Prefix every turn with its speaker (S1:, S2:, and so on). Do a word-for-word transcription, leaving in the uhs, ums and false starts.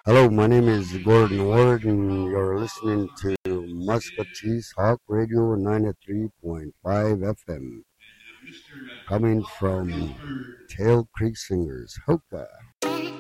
S1: Hello, my name is Gordon Ward, and you're listening to Muscatine Hawk Radio ninety-three point five F M, coming from Tail Creek Singers, Hoka.